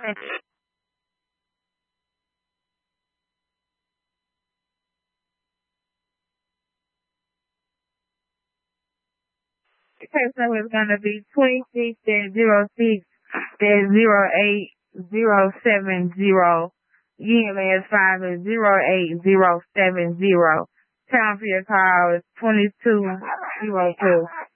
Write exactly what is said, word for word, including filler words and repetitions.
Okay, so it's gonna be twenty-six zero six zero eight zero seven zero. Again, last five is zero eight zero seven zero. Time for your call is twenty-two zero two.